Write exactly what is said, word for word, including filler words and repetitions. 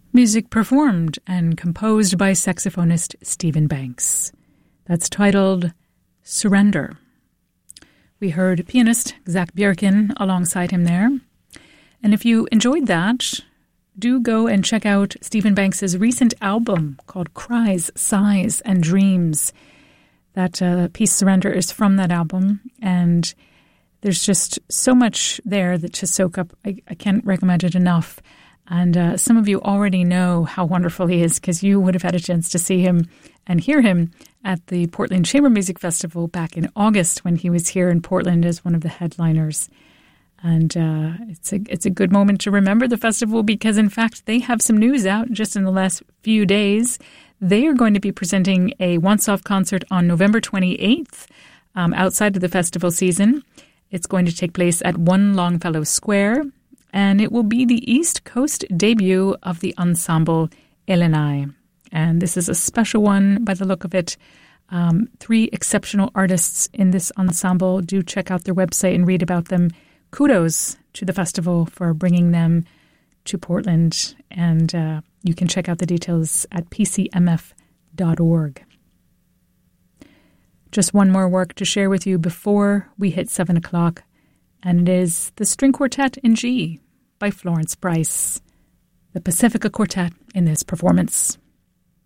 Music performed and composed by saxophonist Stephen Banks. That's titled Surrender. We heard pianist Zach Bjerken alongside him there. And if you enjoyed that, do go and check out Stephen Banks' recent album called Cries, Sighs, and Dreams. That uh, piece Surrender is from that album, and there's just so much there that to soak up. I, I can't recommend it enough. And uh, some of you already know how wonderful he is because you would have had a chance to see him and hear him at the Portland Chamber Music Festival back in August when he was here in Portland as one of the headliners. And uh, it's a it's a good moment to remember the festival because, in fact, they have some news out just in the last few days. They are going to be presenting a once-off concert on November twenty-eighth um, outside of the festival season. It's going to take place at One Longfellow Square, and it will be the East Coast debut of the ensemble Illini. And this is a special one by the look of it. Um, three exceptional artists in this ensemble. Do check out their website and read about them. Kudos to the festival for bringing them to Portland, and uh, you can check out the details at p c m f dot org. Just one more work to share with you before we hit seven o'clock, and it is the String Quartet in G by Florence Price, the Pacifica Quartet in this performance.